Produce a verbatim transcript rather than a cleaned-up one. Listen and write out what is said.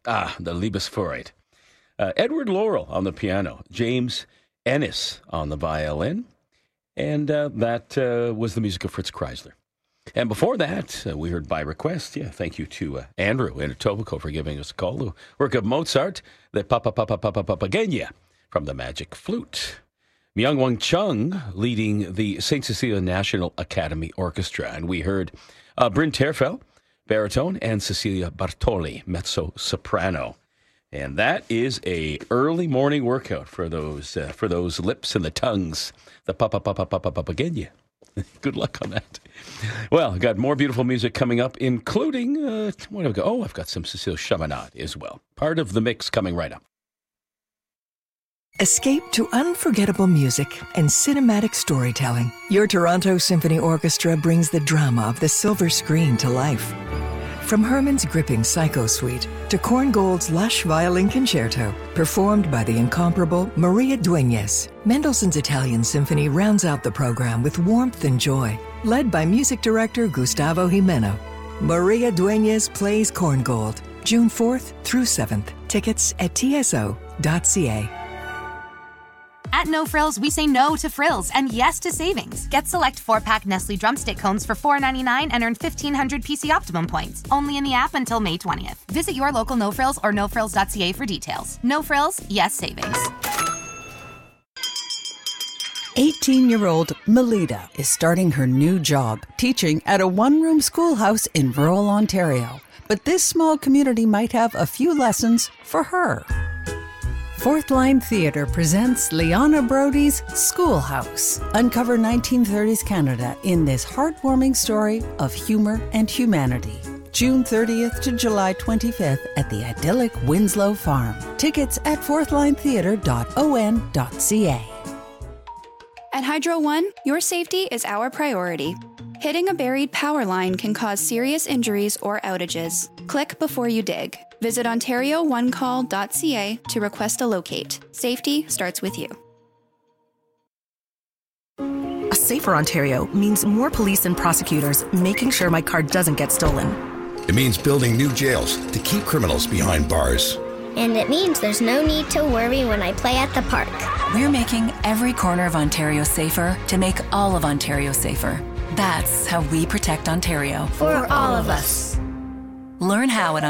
Ah, the Liebesfreude. Uh, Edward Laurel on the piano, James Ennis on the violin, and uh, that uh, was the music of Fritz Kreisler. And before that, uh, we heard by request, yeah, thank you to uh, Andrew in Etobicoke for giving us a call, the work of Mozart, the Papa Papa Papa Papagenia from the Magic Flute. Myung-Whun Chung leading the Saint Cecilia National Academy Orchestra. And we heard uh, Bryn Terfel, baritone, and Cecilia Bartoli, mezzo-soprano. And that is a early morning workout for those uh, for those lips and the tongues. The Papa Papa Papa Papagenia. Good luck on that. Well, I've got more beautiful music coming up, including, uh, what have I got? Oh, I've got some Cécile Chaminade as well. Part of the mix coming right up. Escape to unforgettable music and cinematic storytelling. Your Toronto Symphony Orchestra brings the drama of the silver screen to life. From Herman's gripping Psycho Suite to Korngold's lush violin concerto, performed by the incomparable Maria Dueñas, Mendelssohn's Italian Symphony rounds out the program with warmth and joy. Led by music director Gustavo Jimeno, Maria Dueñas plays Korngold, June fourth through seventh. Tickets at T S O dot C A. At No Frills, we say no to frills and yes to savings. Get select four-pack Nestle Drumstick cones for four ninety-nine and earn fifteen hundred P C Optimum points. Only in the app until May twentieth. Visit your local No Frills or no frills dot C A for details. No Frills, yes savings. eighteen-year-old Melita is starting her new job, teaching at a one-room schoolhouse in rural Ontario. But this small community might have a few lessons for her. Fourth Line Theatre presents Liana Brody's Schoolhouse. Uncover nineteen thirties Canada in this heartwarming story of humor and humanity. June thirtieth to July twenty-fifth at the idyllic Winslow Farm. Tickets at fourth line theatre dot o n dot c a. At Hydro One, your safety is our priority. Hitting a buried power line can cause serious injuries or outages. Click before you dig. Visit ontario one call dot c a to request a locate. Safety starts with you. A safer Ontario means more police and prosecutors making sure my car doesn't get stolen. It means building new jails to keep criminals behind bars. And it means there's no need to worry when I play at the park. We're making every corner of Ontario safer to make all of Ontario safer. That's how we protect Ontario. For all of us. Learn how at